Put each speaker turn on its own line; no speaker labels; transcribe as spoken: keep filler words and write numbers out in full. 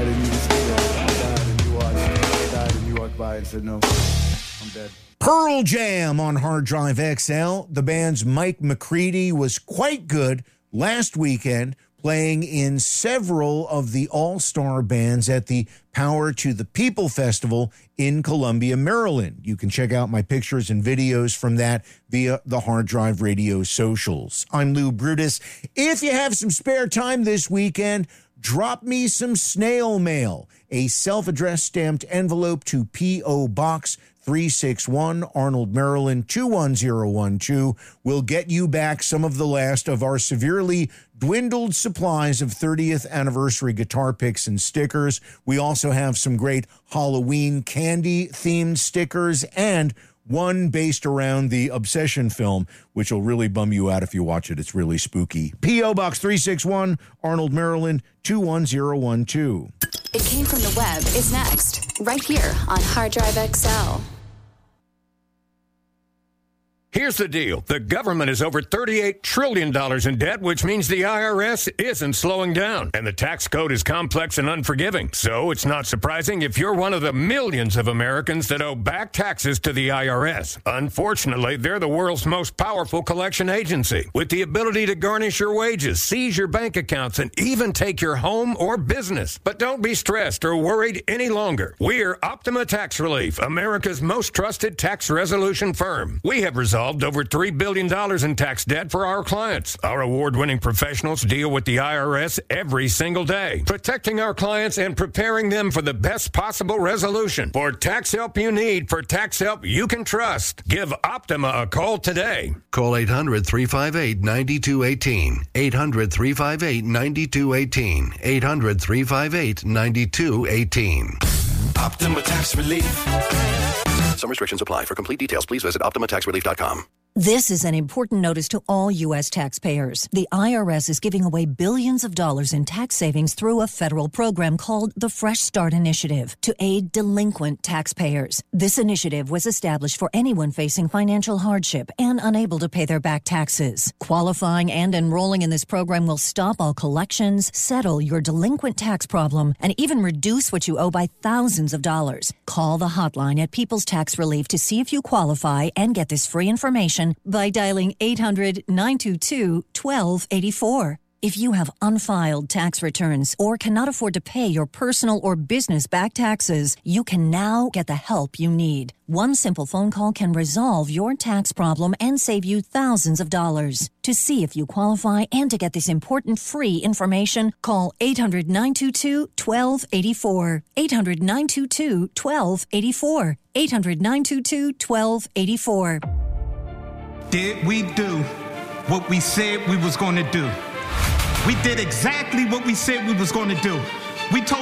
died and you just stayed there. I died and you watched. I died and you walked by and said, no, I'm dead.
Pearl Jam on Hard Drive X L. The band's Mike McCready was quite good last weekend, playing in several of the all-star bands at the Power to the People Festival in Columbia, Maryland. You can check out my pictures and videos from that via the Hard Drive Radio socials. I'm Lou Brutus. If you have some spare time this weekend, drop me some snail mail, a self-addressed stamped envelope to P O. Box three sixty-one, Arnold, Maryland, two one zero one two. We'll get you back some of the last of our severely dwindled supplies of thirtieth anniversary guitar picks and stickers. We also have some great Halloween candy-themed stickers and one based around the Obsession film, which will really bum you out if you watch it. It's really spooky. P O. Box three sixty-one, Arnold, Maryland, two one zero one two.
It Came From the Web is next, right here on Hard Drive X L.
Here's the deal. The government is over thirty-eight trillion dollars in debt, which means the I R S isn't slowing down. And the tax code is complex and unforgiving. So it's not surprising if you're one of the millions of Americans that owe back taxes to the I R S. Unfortunately, they're the world's most powerful collection agency, with the ability to garnish your wages, seize your bank accounts, and even take your home or business. But don't be stressed or worried any longer. We're Optima Tax Relief, America's most trusted tax resolution firm. We have resolved over three billion dollars in tax debt for our clients. Our award-winning professionals deal with the I R S every single day, protecting our clients and preparing them for the best possible resolution. For tax help you need, for tax help you can trust, give Optima a call today.
Call eight hundred, three five eight, nine two one eight. eight hundred, three five eight, nine two one eight. eight hundred, three five eight, nine two one eight.
Optima Tax Relief.
Some restrictions apply. For complete details, please visit optima tax relief dot com.
This is an important notice to all U S taxpayers. The I R S is giving away billions of dollars in tax savings through a federal program called the Fresh Start Initiative to aid delinquent taxpayers. This initiative was established for anyone facing financial hardship and unable to pay their back taxes. Qualifying and enrolling in this program will stop all collections, settle your delinquent tax problem, and even reduce what you owe by thousands of dollars. Call the hotline at People's Tax Relief to see if you qualify and get this free information by dialing eight hundred, nine two two, one two eight four. If you have unfiled tax returns or cannot afford to pay your personal or business back taxes, you can now get the help you need. One simple phone call can resolve your tax problem and save you thousands of dollars. To see if you qualify and to get this important free information, call eight hundred, nine two two, one two eight four. eight hundred, nine two two, one two eight four. eight hundred, nine two two, one two eight four.
Did we do what we said we was going to do? We did exactly what we said we was going to do. We told